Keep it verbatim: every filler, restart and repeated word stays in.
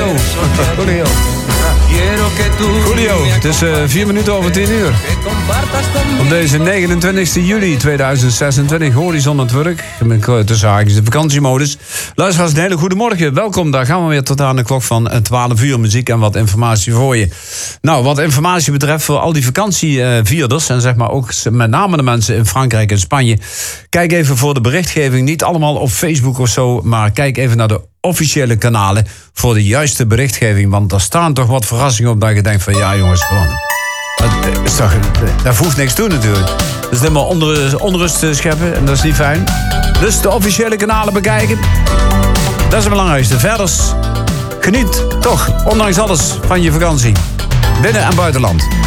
Julio. Julio. Julio, het is uh, vier minuten over tien uur. Op deze negenentwintigste juli tweeduizend zesentwintig, Horizon het werk. Met tussen haakjes de vakantiemodus. Luisteraars, een hele goede morgen. Welkom, daar gaan we weer tot aan de klok van twaalf uur. Muziek en wat informatie voor je. Nou, wat informatie betreft voor al die vakantievierders... en zeg maar ook met name de mensen in Frankrijk en Spanje... kijk even voor de berichtgeving. Niet allemaal op Facebook of zo, maar kijk even naar de officiële kanalen voor de juiste berichtgeving. Want daar staan toch wat verrassingen op dat je denkt van... ja jongens, gewoon... Dat is toch, daar voegt niks toe natuurlijk. Dus helemaal onder, onrust scheppen en dat is niet fijn. Dus de officiële kanalen bekijken. Dat is het belangrijkste. Verder, geniet toch, ondanks alles, van je vakantie. Binnen- en buitenland.